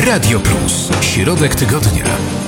Radio Plus. Środek tygodnia.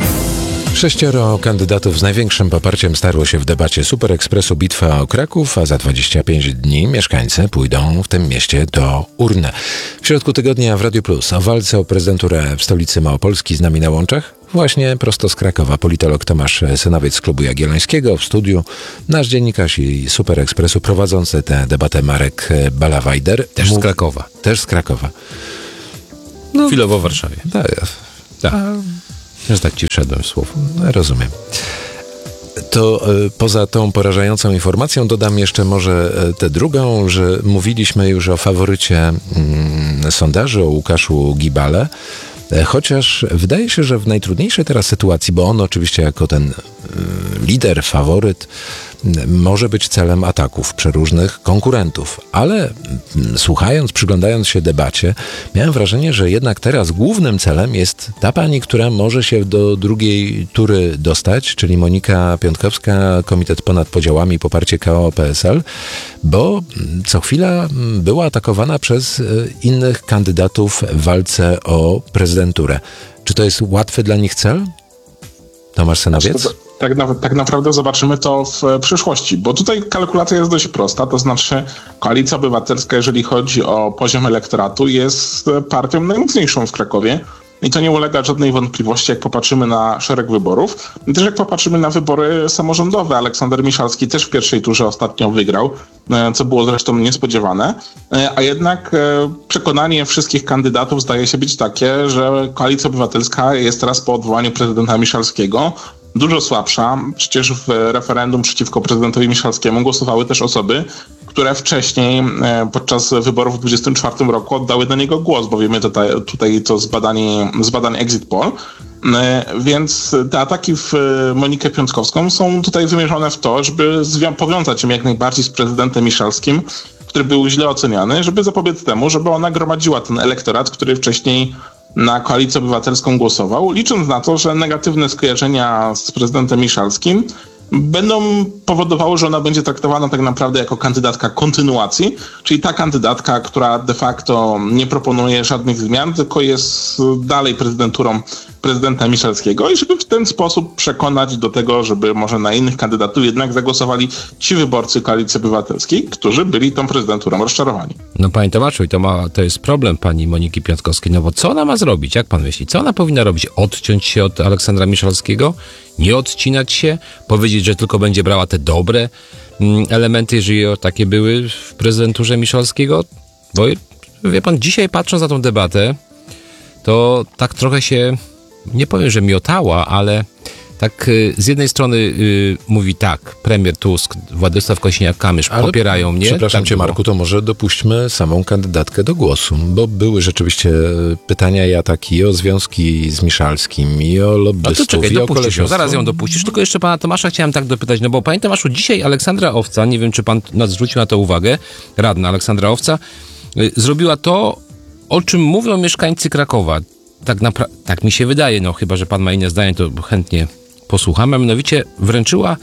6 kandydatów z największym poparciem starło się w debacie Super Expressu Bitwa o Kraków, a za 25 dni mieszkańcy pójdą w tym mieście do urny. W środku tygodnia w Radio Plus o walce o prezydenturę w stolicy Małopolski z nami na łączach. Właśnie prosto z Krakowa politolog Tomasz Synowiec z Klubu Jagiellońskiego, w studiu nasz dziennikarz i Super Expressu prowadzący tę debatę Marek Balawajder. Też z Krakowa. Też z Krakowa. Chwilowo w Warszawie. Tak. Że tak ci wszedłem w słowo. Rozumiem. To poza tą porażającą informacją dodam jeszcze może tę drugą, że mówiliśmy już o faworycie sondaży, o Łukaszu Gibale, chociaż wydaje się, że w najtrudniejszej teraz sytuacji, bo on oczywiście jako ten lider, faworyt, może być celem ataków przeróżnych konkurentów. Ale słuchając, przyglądając się debacie, miałem wrażenie, że jednak teraz głównym celem jest ta pani, która może się do drugiej tury dostać, czyli Monika Piątkowska, Komitet Ponad Podziałami, poparcie KO-PSL, bo co chwila była atakowana przez innych kandydatów w walce o prezydenturę. Czy to jest łatwy dla nich cel? Tomasz Synowiec? Tak naprawdę zobaczymy to w przyszłości, bo tutaj kalkulacja jest dość prosta, to znaczy Koalicja Obywatelska, jeżeli chodzi o poziom elektoratu, jest partią najmocniejszą w Krakowie i to nie ulega żadnej wątpliwości, jak popatrzymy na szereg wyborów. I też jak popatrzymy na wybory samorządowe, Aleksander Miszalski też w pierwszej turze ostatnio wygrał, co było zresztą niespodziewane, a jednak przekonanie wszystkich kandydatów zdaje się być takie, że Koalicja Obywatelska jest teraz po odwołaniu prezydenta Miszalskiego dużo słabsza. Przecież w referendum przeciwko prezydentowi Miszalskiemu głosowały też osoby, które wcześniej podczas wyborów w 2024 roku oddały na niego głos, bo wiemy tutaj to z badań Exit Poll. Więc te ataki w Monikę Piątkowską są tutaj wymierzone w to, żeby powiązać się jak najbardziej z prezydentem Miszalskim, który był źle oceniany, żeby zapobiec temu, żeby ona gromadziła ten elektorat, który wcześniej na Koalicję Obywatelską głosował, licząc na to, że negatywne skojarzenia z prezydentem Miszalskim będą powodowały, że ona będzie traktowana tak naprawdę jako kandydatka kontynuacji, czyli ta kandydatka, która de facto nie proponuje żadnych zmian, tylko jest dalej prezydenturą prezydenta Miszalskiego i żeby w ten sposób przekonać do tego, żeby może na innych kandydatów jednak zagłosowali ci wyborcy Koalicji Obywatelskiej, którzy byli tą prezydenturą rozczarowani. No panie Tomaszu, to jest problem pani Moniki Piątkowskiej, no bo co ona ma zrobić? Jak pan myśli? Co ona powinna robić? Odciąć się od Aleksandra Miszalskiego? Nie odcinać się? Powiedzieć, że tylko będzie brała te dobre elementy, jeżeli takie były w prezydenturze Miszalskiego? Bo wie pan, dzisiaj patrząc na tą debatę, to tak trochę się, nie powiem, że miotała, ale tak z jednej strony mówi tak, premier Tusk, Władysław Kosiniak-Kamysz popierają mnie. Przepraszam tak cię, Marku, to może dopuśćmy samą kandydatkę do głosu, bo były rzeczywiście pytania i ataki o związki z Miszalskim i o lobbystów, no to czekaj, i o dopuścisz, zaraz ją dopuścisz. Tylko jeszcze pana Tomasza chciałem tak dopytać, no bo panie Tomaszu, dzisiaj Aleksandra Owca, nie wiem czy pan zwrócił na to uwagę, radna Aleksandra Owca, zrobiła to, o czym mówią mieszkańcy Krakowa. Tak mi się wydaje, no chyba że pan ma inne zdanie, to chętnie posłuchamy, a mianowicie wręczyła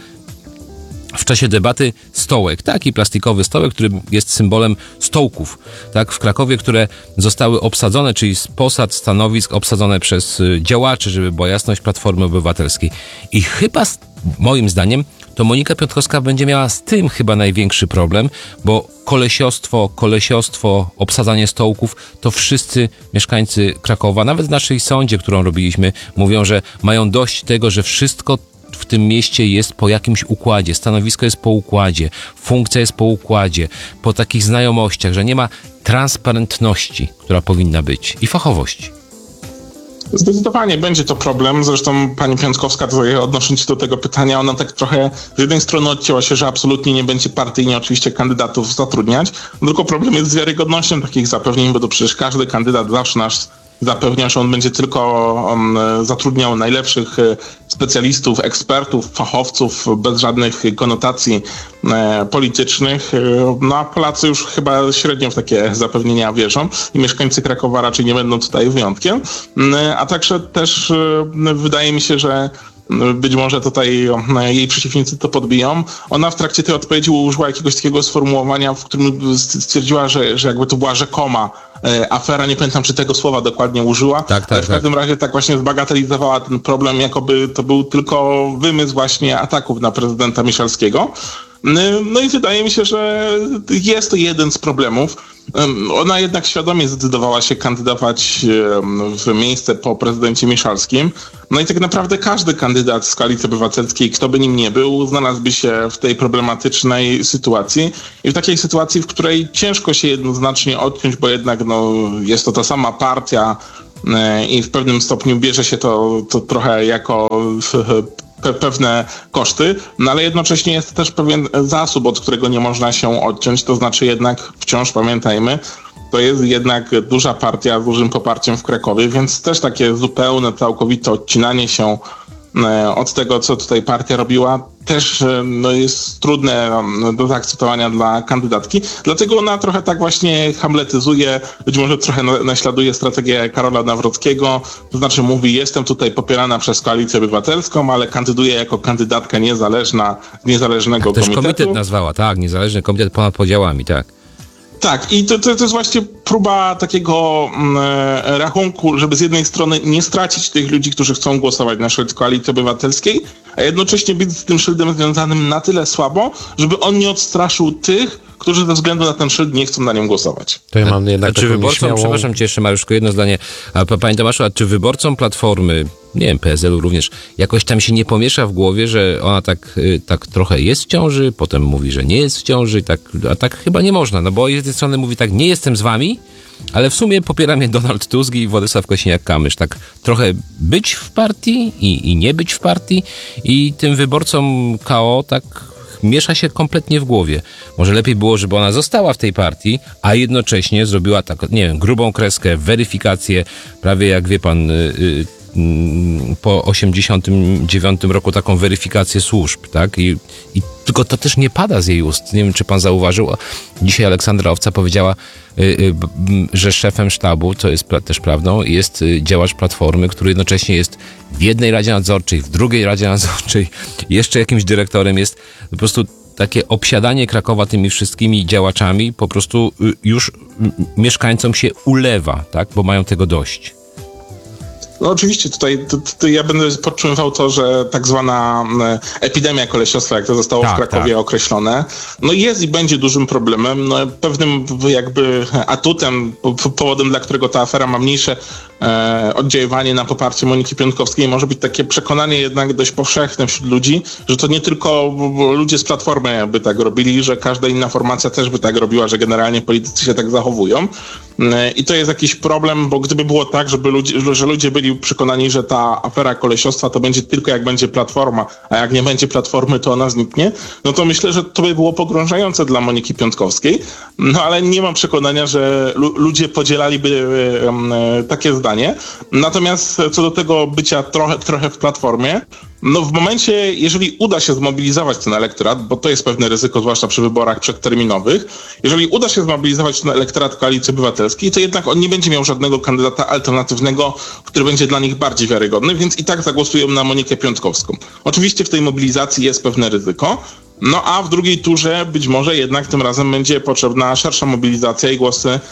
w czasie debaty stołek, taki plastikowy stołek, który jest symbolem stołków, tak, w Krakowie, które zostały obsadzone, czyli z posad, stanowisk obsadzone przez działaczy, żeby była jasność, Platformy Obywatelskiej. I chyba, moim zdaniem, to Monika Piątkowska będzie miała z tym chyba największy problem, bo kolesiostwo, obsadzanie stołków, to wszyscy mieszkańcy Krakowa, nawet w naszej sądzie, którą robiliśmy, mówią, że mają dość tego, że wszystko w tym mieście jest po jakimś układzie, stanowisko jest po układzie, funkcja jest po układzie, po takich znajomościach, że nie ma transparentności, która powinna być i fachowości. Zdecydowanie będzie to problem. Zresztą pani Piątkowska, tutaj odnosząc się do tego pytania, ona tak trochę z jednej strony odcięła się, że absolutnie nie będzie partyjnie oczywiście kandydatów zatrudniać, tylko problem jest z wiarygodnością takich zapewnień, bo to przecież każdy kandydat zawsze nas zapewnia, że on będzie tylko zatrudniał najlepszych specjalistów, ekspertów, fachowców bez żadnych konotacji politycznych. No a Polacy już chyba średnio w takie zapewnienia wierzą i mieszkańcy Krakowa raczej nie będą tutaj wyjątkiem. A także też wydaje mi się, że być może tutaj jej przeciwnicy to podbiją. Ona w trakcie tej odpowiedzi użyła jakiegoś takiego sformułowania, w którym stwierdziła, że jakby to była rzekoma afera, nie pamiętam, czy tego słowa dokładnie użyła, ale w każdym razie tak właśnie zbagatelizowała ten problem, jakoby to był tylko wymysł właśnie ataków na prezydenta Miszalskiego. No i wydaje mi się, że jest to jeden z problemów. Ona jednak świadomie zdecydowała się kandydować w miejsce po prezydencie Miszalskim. No i tak naprawdę każdy kandydat z Koalicji Obywatelskiej, kto by nim nie był, znalazłby się w tej problematycznej sytuacji. I w takiej sytuacji, w której ciężko się jednoznacznie odciąć, bo jednak jest to ta sama partia i w pewnym stopniu bierze się to trochę jako pewne koszty, no ale jednocześnie jest też pewien zasób, od którego nie można się odciąć, to znaczy jednak wciąż pamiętajmy, to jest jednak duża partia z dużym poparciem w Krakowie, więc też takie zupełne, całkowite odcinanie się od tego, co tutaj partia robiła, też jest trudne do zaakceptowania dla kandydatki. Dlatego ona trochę tak właśnie hamletyzuje, być może trochę naśladuje strategię Karola Nawrockiego, to znaczy mówi, jestem tutaj popierana przez Koalicję Obywatelską, ale kandyduję jako kandydatka niezależna, niezależnego komitetu. Też komitet nazwała, tak, niezależny komitet ponad podziałami, tak. Tak, i to jest właśnie próba takiego rachunku, żeby z jednej strony nie stracić tych ludzi, którzy chcą głosować na szyld Koalicji Obywatelskiej, a jednocześnie być z tym szyldem związanym na tyle słabo, żeby on nie odstraszył tych, którzy ze względu na ten szyld nie chcą na nim głosować. To ja mam jednak czy wyborcom, przepraszam cię jeszcze, Mariuszko, jedno zdanie. Panie Tomaszu, a czy wyborcom Platformy, nie wiem, PSL-u również, jakoś tam się nie pomiesza w głowie, że ona tak trochę jest w ciąży, potem mówi, że nie jest w ciąży, a tak chyba nie można, no bo z jednej strony mówi tak, nie jestem z wami, ale w sumie popiera mnie Donald Tusk i Władysław Kosiniak-Kamysz. Tak trochę być w partii i nie być w partii i tym wyborcom KO tak miesza się kompletnie w głowie. Może lepiej było, żeby ona została w tej partii, a jednocześnie zrobiła tak, nie wiem, grubą kreskę, weryfikację, prawie jak wie pan, po 89 roku taką weryfikację służb, tak? I tylko to też nie pada z jej ust. Nie wiem, czy pan zauważył. Dzisiaj Aleksandra Owca powiedziała, że szefem sztabu, co jest też prawdą, jest działacz Platformy, który jednocześnie jest w jednej Radzie Nadzorczej, w drugiej Radzie Nadzorczej, jeszcze jakimś dyrektorem. Jest po prostu takie obsiadanie Krakowa tymi wszystkimi działaczami po prostu już mieszkańcom się ulewa, tak? Bo mają tego dość. No oczywiście tutaj ja będę podtrzymywał to, że tak zwana epidemia kolesiostwa, jak to zostało w Krakowie określone, no jest i będzie dużym problemem. No, pewnym jakby atutem, powodem, dla którego ta afera ma mniejsze oddziaływanie na poparcie Moniki Piątkowskiej, może być takie przekonanie jednak dość powszechne wśród ludzi, że to nie tylko ludzie z Platformy by tak robili, że każda inna formacja też by tak robiła, że generalnie politycy się tak zachowują. I to jest jakiś problem, bo gdyby było tak, że ludzie byli przekonani, że ta afera kolesiostwa to będzie tylko jak będzie Platforma, a jak nie będzie Platformy, to ona zniknie, no to myślę, że to by było pogrążające dla Moniki Piątkowskiej, no ale nie mam przekonania, że ludzie podzielaliby takie zdanie. Natomiast co do tego bycia trochę w Platformie, no w momencie, jeżeli uda się zmobilizować ten elektorat, bo to jest pewne ryzyko, zwłaszcza przy wyborach przedterminowych, jeżeli uda się zmobilizować ten elektorat Koalicji Obywatelskiej, to jednak on nie będzie miał żadnego kandydata alternatywnego, który będzie dla nich bardziej wiarygodny, więc i tak zagłosują na Monikę Piątkowską. Oczywiście w tej mobilizacji jest pewne ryzyko, no a w drugiej turze być może jednak tym razem będzie potrzebna szersza mobilizacja i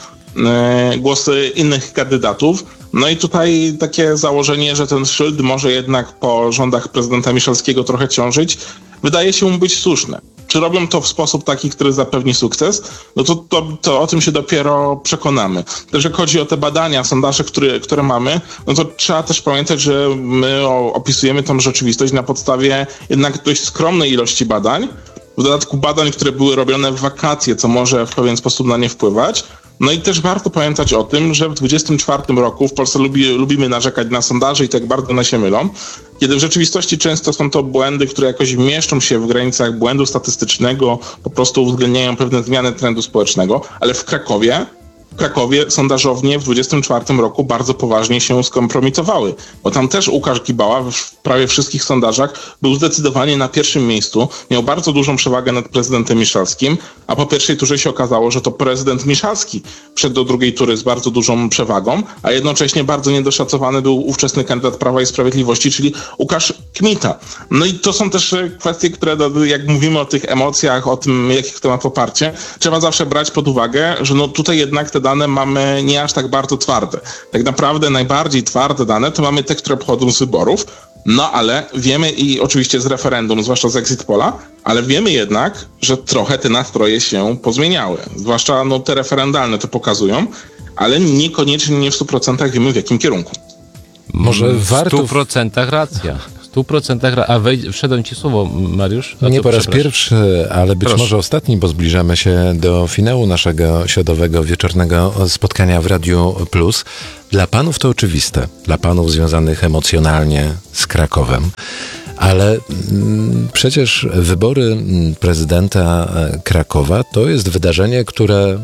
głosy innych kandydatów. No i tutaj takie założenie, że ten szyld może jednak po rządach prezydenta Miszalskiego trochę ciążyć, wydaje się mu być słuszne. Czy robią to w sposób taki, który zapewni sukces? No to o tym się dopiero przekonamy. Też jak chodzi o te badania, sondaże, które mamy, no to trzeba też pamiętać, że my opisujemy tą rzeczywistość na podstawie jednak dość skromnej ilości badań. W dodatku badań, które były robione w wakacje, co może w pewien sposób na nie wpływać. No i też warto pamiętać o tym, że w 2024 roku w Polsce lubimy narzekać na sondaże i tak bardzo one się mylą, kiedy w rzeczywistości często są to błędy, które jakoś mieszczą się w granicach błędu statystycznego, po prostu uwzględniają pewne zmiany trendu społecznego, ale w Krakowie sondażownie w 2024 roku bardzo poważnie się skompromitowały, bo tam też Łukasz Gibała w prawie wszystkich sondażach był zdecydowanie na pierwszym miejscu, miał bardzo dużą przewagę nad prezydentem Miszalskim, a po pierwszej turze się okazało, że to prezydent Miszalski wszedł do drugiej tury z bardzo dużą przewagą, a jednocześnie bardzo niedoszacowany był ówczesny kandydat Prawa i Sprawiedliwości, czyli Łukasz Kmita. No i to są też kwestie, które jak mówimy o tych emocjach, o tym, jakich to ma poparcie, trzeba zawsze brać pod uwagę, że no tutaj jednak te dane mamy nie aż tak bardzo twarde. Tak naprawdę najbardziej twarde dane to mamy te, które pochodzą z wyborów, no ale wiemy i oczywiście z referendum, zwłaszcza z exit pola, ale wiemy jednak, że trochę te nastroje się pozmieniały. Zwłaszcza te referendalne to pokazują, ale niekoniecznie nie w 100% wiemy w jakim kierunku. Może warto... W 100% racja. W 100% a wszedłem ci słowo, Mariusz? Nie po raz pierwszy, ale być może ostatni, bo zbliżamy się do finału naszego środowego, wieczornego spotkania w Radiu Plus. Dla panów to oczywiste, dla panów związanych emocjonalnie z Krakowem, ale przecież wybory prezydenta Krakowa to jest wydarzenie, które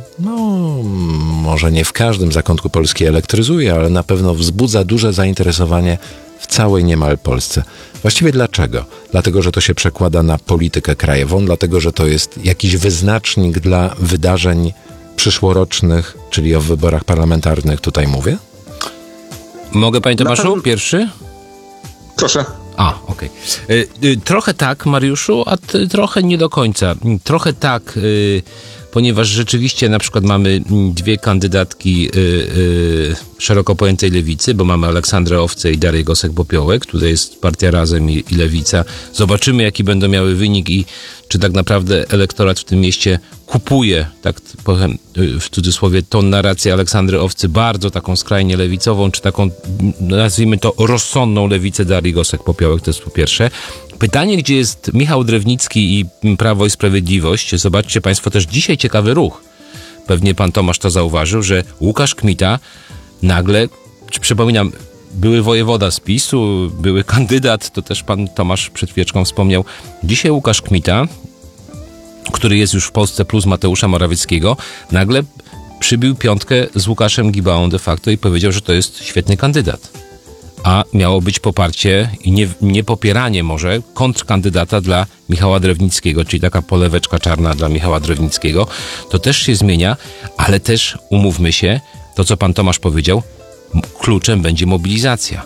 może nie w każdym zakątku Polski elektryzuje, ale na pewno wzbudza duże zainteresowanie w całej niemal Polsce. Właściwie dlaczego? Dlatego, że to się przekłada na politykę krajową, dlatego, że to jest jakiś wyznacznik dla wydarzeń przyszłorocznych, czyli o wyborach parlamentarnych tutaj mówię? Mogę, panie Tomaszu, pierwszy? Proszę. Okej. Trochę tak, Mariuszu, a trochę nie do końca. Trochę tak, ponieważ rzeczywiście na przykład mamy dwie kandydatki szeroko pojętej lewicy, bo mamy Aleksandrę Owcę i Darię Gosek-Popiołek, tutaj jest partia Razem i Lewica. Zobaczymy, jaki będą miały wynik i czy tak naprawdę elektorat w tym mieście kupuje, tak powiem w cudzysłowie, tą narrację Aleksandry Owcy, bardzo taką skrajnie lewicową, czy taką, nazwijmy to, rozsądną lewicę Darii Gosek-Popiołek, to jest po pierwsze. Pytanie, gdzie jest Michał Drewnicki i Prawo i Sprawiedliwość. Zobaczcie państwo też dzisiaj ciekawy ruch. Pewnie pan Tomasz to zauważył, że Łukasz Kmita nagle, przypominam, były wojewoda z PiS-u, były kandydat, to też pan Tomasz przed chwileczką wspomniał. Dzisiaj Łukasz Kmita, który jest już w Polsce plus Mateusza Morawieckiego, nagle przybił piątkę z Łukaszem Gibałą de facto i powiedział, że to jest świetny kandydat. A miało być poparcie i nie popieranie może kontrkandydata dla Michała Drewnickiego, czyli taka poleweczka czarna dla Michała Drewnickiego. To też się zmienia, ale też umówmy się, to co pan Tomasz powiedział, kluczem będzie mobilizacja.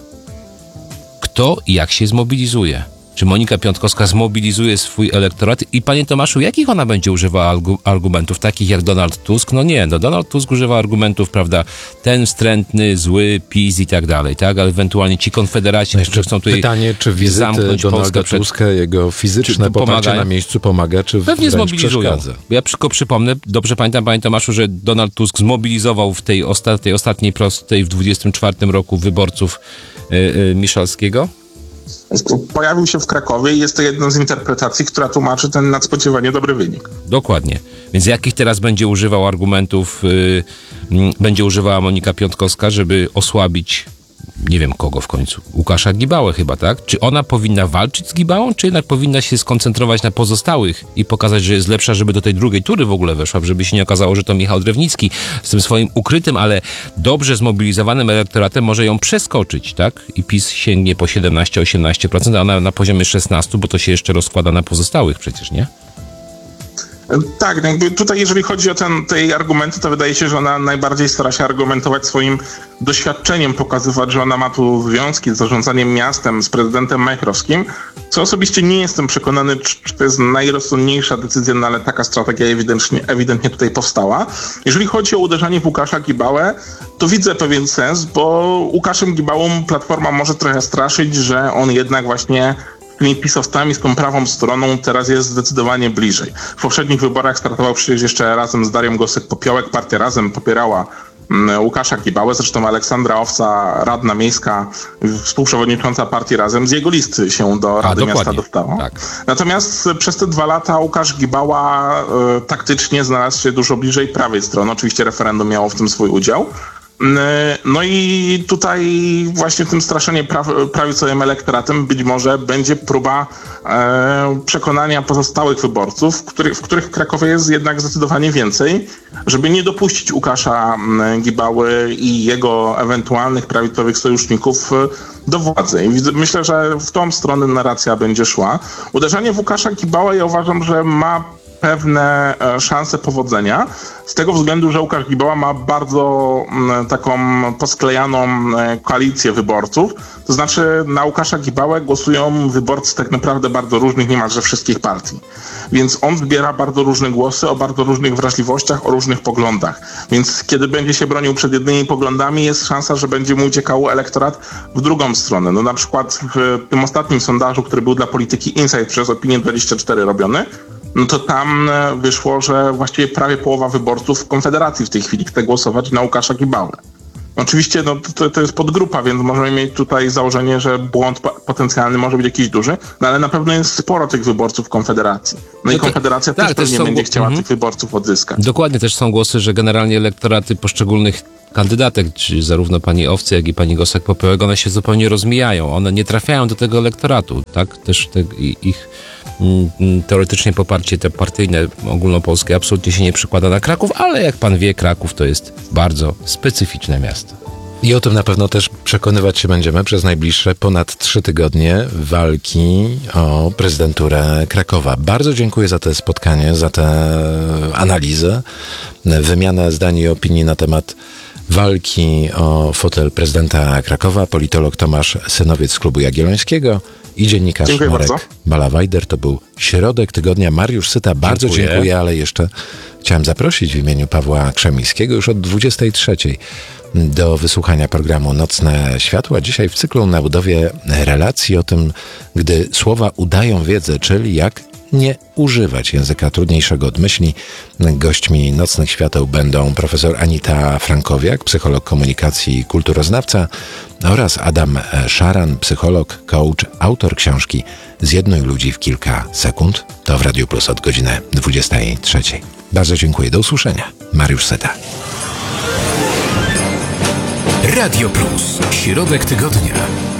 Kto i jak się zmobilizuje? Czy Monika Piątkowska zmobilizuje swój elektorat? I panie Tomaszu, jakich ona będzie używała argumentów? Takich jak Donald Tusk? No nie, Donald Tusk używa argumentów, prawda, ten wstrętny, zły, PiS i tak dalej, tak? Ale ewentualnie ci konfederaci, którzy chcą tutaj pytanie, czy wizyty Donalda Tuska, jego fizyczne poparcie na miejscu pomaga, czy pewnie zmobilizują. Przeszkadza? Ja tylko przypomnę, dobrze pamiętam, panie Tomaszu, że Donald Tusk zmobilizował w tej ostatniej prostej w 24 roku wyborców Miszalskiego. Pojawił się w Krakowie i jest to jedna z interpretacji, która tłumaczy ten nadspodziewanie dobry wynik. Dokładnie. Więc jakich teraz będzie używał argumentów, będzie używała Monika Piątkowska, żeby osłabić, nie wiem kogo w końcu, Łukasza Gibałę chyba, tak? Czy ona powinna walczyć z Gibałą, czy jednak powinna się skoncentrować na pozostałych i pokazać, że jest lepsza, żeby do tej drugiej tury w ogóle weszła, żeby się nie okazało, że to Michał Drewnicki z tym swoim ukrytym, ale dobrze zmobilizowanym elektoratem może ją przeskoczyć, tak? I PiS sięgnie po 17-18%, a ona na poziomie 16%, bo to się jeszcze rozkłada na pozostałych przecież, nie? Tak, jakby tutaj jeżeli chodzi o te argumenty, to wydaje się, że ona najbardziej stara się argumentować swoim doświadczeniem, pokazywać, że ona ma tu związki z zarządzaniem miastem, z prezydentem Majchrowskim, co osobiście nie jestem przekonany, czy to jest najrozsądniejsza decyzja, no ale taka strategia ewidentnie tutaj powstała. Jeżeli chodzi o uderzanie w Łukasza Gibałę, to widzę pewien sens, bo Łukaszem Gibałą Platforma może trochę straszyć, że on jednak właśnie tymi pisowcami, z tą prawą stroną teraz jest zdecydowanie bliżej. W poprzednich wyborach startował przecież jeszcze razem z Darią Gosek-Popiołek. Partia Razem popierała Łukasza Gibałę, zresztą Aleksandra Owca, radna miejska, współprzewodnicząca partii Razem, z jego listy się do Rady Miasta dostała. Tak. Natomiast przez te 2 lata Łukasz Gibała taktycznie znalazł się dużo bliżej prawej strony. Oczywiście referendum miało w tym swój udział. No i tutaj właśnie tym straszeniem prawicowym elektoratem być może będzie próba przekonania pozostałych wyborców, w których w Krakowie jest jednak zdecydowanie więcej, żeby nie dopuścić Łukasza Gibały i jego ewentualnych prawicowych sojuszników do władzy. I myślę, że w tą stronę narracja będzie szła. Uderzanie w Łukasza Gibałę ja uważam, że ma pewne szanse powodzenia, z tego względu, że Łukasz Gibała ma bardzo taką posklejaną koalicję wyborców. To znaczy na Łukasza Gibałę głosują wyborcy tak naprawdę bardzo różnych, niemalże wszystkich partii. Więc on zbiera bardzo różne głosy o bardzo różnych wrażliwościach, o różnych poglądach. Więc kiedy będzie się bronił przed jednymi poglądami, jest szansa, że będzie mu uciekał elektorat w drugą stronę. No na przykład w tym ostatnim sondażu, który był dla Polityki Insight przez Opinię24 robiony, no to tam wyszło, że właściwie prawie połowa wyborców Konfederacji w tej chwili chce głosować na Łukasza Gibałę. Oczywiście no, to jest podgrupa, więc możemy mieć tutaj założenie, że błąd potencjalny może być jakiś duży, no ale na pewno jest sporo tych wyborców Konfederacji. No i Konfederacja też pewnie będzie chciała tych wyborców odzyskać. Dokładnie, też są głosy, że generalnie elektoraty poszczególnych kandydatek, czyli zarówno pani Owcy, jak i pani Gosek-Popiołek, one się zupełnie rozmijają. One nie trafiają do tego elektoratu, tak? Też ich teoretycznie poparcie te partyjne, ogólnopolskie absolutnie się nie przykłada na Kraków, ale jak pan wie, Kraków to jest bardzo specyficzne miasto. I o tym na pewno też przekonywać się będziemy przez najbliższe ponad 3 tygodnie walki o prezydenturę Krakowa. Bardzo dziękuję za to spotkanie, za tę analizę, wymianę zdań i opinii na temat walki o fotel prezydenta Krakowa. Politolog Tomasz Synowiec z Klubu Jagiellońskiego i dziennikarz Marek Ballawajder. To był Środek Tygodnia. Mariusz Syta, bardzo dziękuję, ale jeszcze chciałem zaprosić w imieniu Pawła Krzemińskiego już od 23:00 do wysłuchania programu Nocne Światła. Dzisiaj w cyklu na budowie relacji o tym, gdy słowa udają wiedzę, czyli jak nie używać języka trudniejszego od myśli. Gośćmi Nocnych Świateł będą profesor Anita Frankowiak, psycholog komunikacji i kulturoznawca, oraz Adam Szaran, psycholog, coach, autor książki Zjednuj ludzi w kilka sekund. To w Radiu Plus od godziny 23:00. Bardzo dziękuję. Do usłyszenia. Mariusz Syta. Radio Plus. Środek tygodnia.